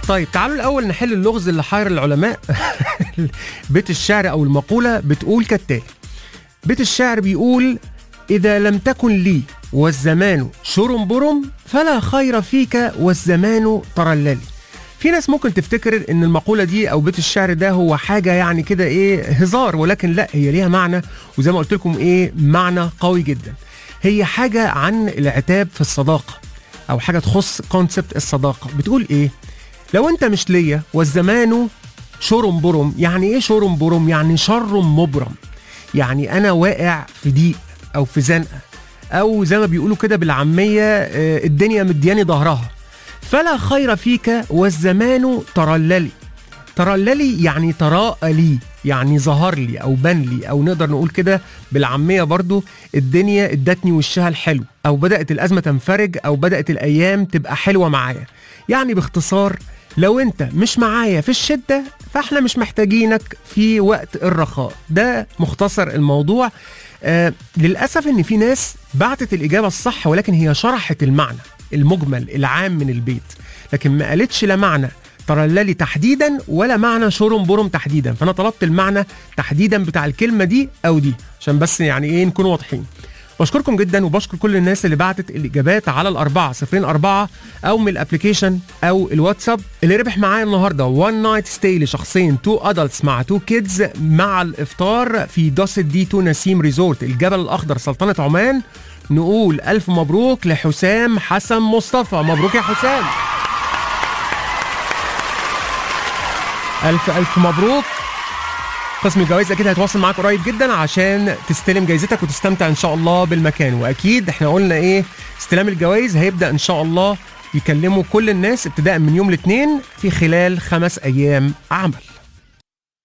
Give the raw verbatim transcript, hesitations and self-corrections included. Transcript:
طيب تعالوا الأول نحل اللغز اللي حير العلماء. بيت الشعر أو المقولة بتقول كالتالي. بيت الشعر بيقول: إذا لم تكن لي والزمان شرم برم فلا خير فيك والزمان ترللي. في ناس ممكن تفتكر ان المقولة دي او بيت الشعر ده هو حاجة يعني كده ايه هزار، ولكن لا، هي ليها معنى، وزي ما قلت لكم ايه معنى قوي جدا. هي حاجة عن العتاب في الصداقة، او حاجة تخص كونسبت الصداقة. بتقول ايه؟ لو انت مش ليا والزمان شرم برم. يعني ايه شرم برم؟ يعني شر مبرم، يعني انا واقع في ضيق او في زنقة، او زي ما بيقولوا كده بالعامية الدنيا مدياني ظهرها. فلا خير فيك والزمان ترللي. ترللي يعني تراءى لي، يعني ظهر لي او بان لي، او نقدر نقول كده بالعامية برضو الدنيا ادتني وشها الحلو، او بدأت الازمة تنفرج، او بدأت الايام تبقى حلوة معايا. يعني باختصار لو انت مش معايا في الشدة فاحنا مش محتاجينك في وقت الرخاء. ده مختصر الموضوع. آه للأسف ان في ناس بعتت الإجابة الصح، ولكن هي شرحت المعنى المجمل العام من البيت، لكن ما قالتش لا معنى ترللي تحديدا ولا معنى شرم برم تحديدا. فأنا طلبت المعنى تحديدا بتاع الكلمة دي أو دي، عشان بس يعني ايه نكون واضحين. بشكركم جدا، وبشكر كل الناس اللي بعتت الإجابات على الأربعة صفرين أربعة أو من الابليكيشن أو الواتساب. اللي ربح معايا النهاردة وان نايت ستاي لشخصين، تو أدلتس مع تو كيدز مع الإفطار في دوست دي تو نسيم ريزورت الجبل الأخضر سلطنة عمان. نقول ألف مبروك لحسام حسن مصطفى. مبروك يا حسام، ألف ألف مبروك. قسم الجوائز أكيد هيتواصل معاك قريب جدا عشان تستلم جايزتك وتستمتع إن شاء الله بالمكان. وأكيد إحنا قلنا إيه، استلام الجوائز هيبدأ إن شاء الله يكلموا كل الناس ابتداء من يوم الاثنين في خلال خمس أيام عمل.